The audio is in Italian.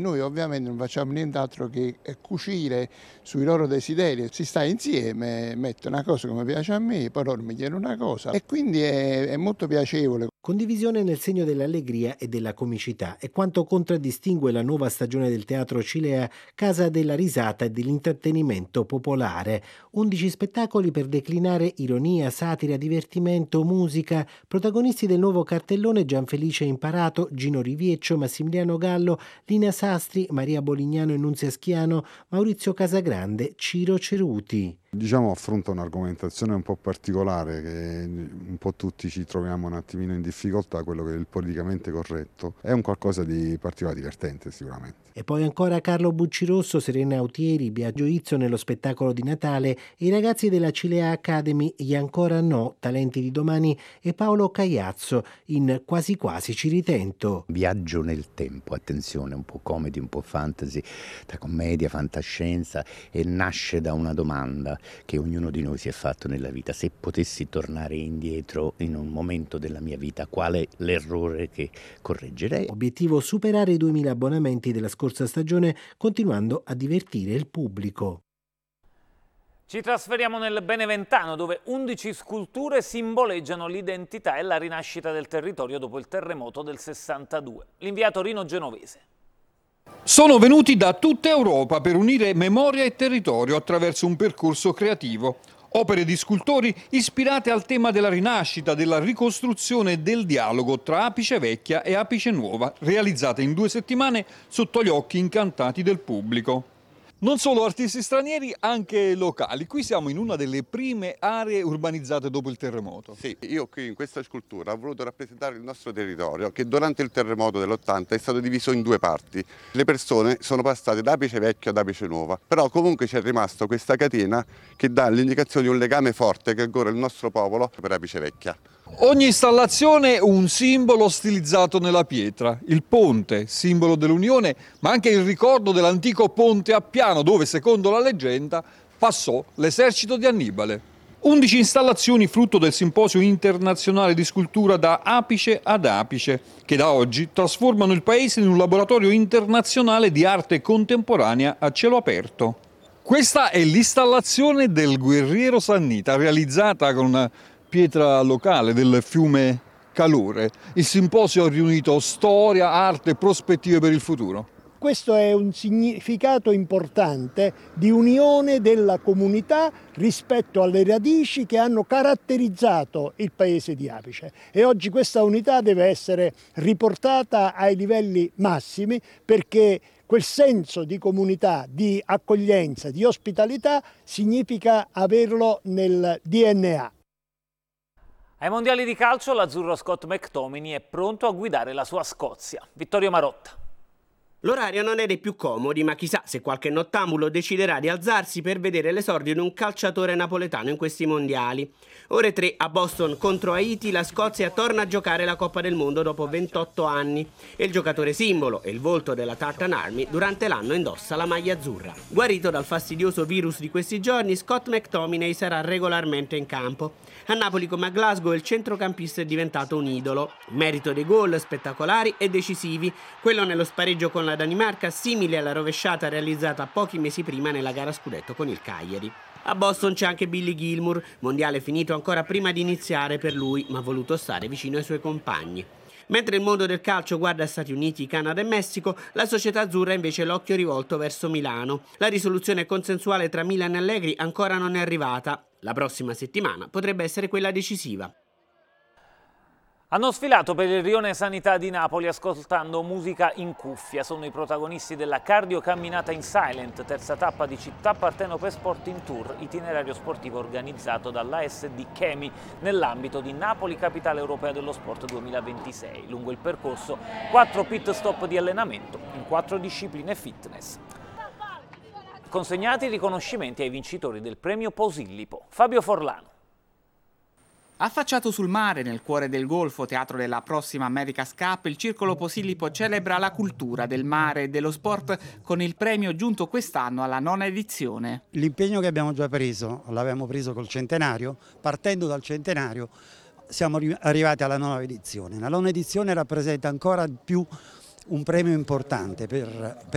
noi ovviamente non facciamo nient'altro che cucire sui loro desideri. Si sta insieme, metto una cosa come piace a me, poi loro mi chiedono una cosa e quindi è molto piacevole. Condivisione nel segno dell'allegria e della comicità è quanto contraddistingue la nuova stagione del Teatro Cilea, casa della risata e dell'intrattenimento popolare. 11 spettacoli per declinare ironia, satira, divertimento, musica. Protagonisti del nuovo cartellone: Gianfelice Imparato, Gino Rivieccio, Massimiliano Gallo, Lina Sastri, Maria Bolignano e Nunzia Schiano, Maurizio Casagrande, Ciro Ceruti. Diciamo affronta un'argomentazione un po' particolare, che un po' tutti ci troviamo un attimino in difficoltà, quello che è il politicamente corretto. È un qualcosa di particolare, divertente sicuramente. E poi ancora Carlo Buccirosso, Serena Autieri, Biagio Izzo nello spettacolo di Natale, e i ragazzi della Cilea Academy, Gli Ancora No, Talenti di Domani, e Paolo Cagliazzo in Quasi Quasi ci ritento. Viaggio nel tempo, attenzione, un po' comedy, un po' fantasy, tra commedia, fantascienza, e nasce da una domanda che ognuno di noi si è fatto nella vita: se potessi tornare indietro in un momento della mia vita, qual è l'errore che correggerei? Obiettivo: superare i 2000 abbonamenti della scorsa stagione, continuando a divertire il pubblico. Ci trasferiamo nel Beneventano, dove 11 sculture simboleggiano l'identità e la rinascita del territorio dopo il terremoto del 62. L'inviato Rino Genovese. Sono venuti da tutta Europa per unire memoria e territorio attraverso un percorso creativo. Opere di scultori ispirate al tema della rinascita, della ricostruzione e del dialogo tra Apice Vecchia e Apice Nuova, realizzate in 2 settimane sotto gli occhi incantati del pubblico. Non solo artisti stranieri, anche locali. Qui siamo in una delle prime aree urbanizzate dopo il terremoto. Sì, io qui in questa scultura ho voluto rappresentare il nostro territorio, che durante il terremoto dell'80 è stato diviso in 2 parti. Le persone sono passate da Apice Vecchio ad Apice Nuova, però comunque c'è rimasto questa catena che dà l'indicazione di un legame forte che ancora il nostro popolo per Apice Vecchia. Ogni installazione un simbolo stilizzato nella pietra, il ponte, simbolo dell'unione, ma anche il ricordo dell'antico ponte a piano dove, secondo la leggenda, passò l'esercito di Annibale. 11 installazioni frutto del simposio internazionale di scultura da apice ad apice, che da oggi trasformano il paese in un laboratorio internazionale di arte contemporanea a cielo aperto. Questa è l'installazione del Guerriero Sannita, realizzata con una pietra locale del fiume Calore. Il simposio ha riunito storia, arte e prospettive per il futuro. Questo è un significato importante di unione della comunità rispetto alle radici che hanno caratterizzato il paese di Apice, e oggi questa unità deve essere riportata ai livelli massimi, perché quel senso di comunità, di accoglienza, di ospitalità significa averlo nel DNA. Ai mondiali di calcio l'azzurro Scott McTominay è pronto a guidare la sua Scozia. Vittorio Marotta. L'orario non è dei più comodi, ma chissà se qualche nottambulo deciderà di alzarsi per vedere l'esordio di un calciatore napoletano in questi mondiali. Ore 3 a Boston contro Haiti, la Scozia torna a giocare la Coppa del Mondo dopo 28 anni e il giocatore simbolo e il volto della Tartan Army durante l'anno indossa la maglia azzurra. Guarito dal fastidioso virus di questi giorni, Scott McTominay sarà regolarmente in campo. A Napoli come a Glasgow il centrocampista è diventato un idolo, merito dei gol spettacolari e decisivi, quello nello spareggio con la Danimarca simile alla rovesciata realizzata pochi mesi prima nella gara scudetto con il Cagliari. A Boston c'è anche Billy Gilmour, mondiale finito ancora prima di iniziare per lui, ma ha voluto stare vicino ai suoi compagni. Mentre il mondo del calcio guarda Stati Uniti, Canada e Messico, la società azzurra invece l'occhio rivolto verso Milano. La risoluzione consensuale tra Milan e Allegri ancora non è arrivata. La prossima settimana potrebbe essere quella decisiva. Hanno sfilato per il rione Sanità di Napoli ascoltando musica in cuffia. Sono i protagonisti della Cardio Camminata in Silent, terza tappa di Città Partenope Sporting Tour, itinerario sportivo organizzato dall'ASD Chemi nell'ambito di Napoli Capitale Europea dello Sport 2026. Lungo il percorso 4 pit stop di allenamento in 4 discipline fitness. Consegnati i riconoscimenti ai vincitori del premio Posillipo. Fabio Forlano. Affacciato sul mare, nel cuore del Golfo, teatro della prossima America's Cup, il Circolo Posillipo celebra la cultura del mare e dello sport con il premio giunto quest'anno alla 9ª edizione. L'impegno che abbiamo già preso, l'abbiamo preso col centenario, partendo dal centenario siamo arrivati alla 9ª edizione. La 9ª edizione rappresenta ancora più un premio importante per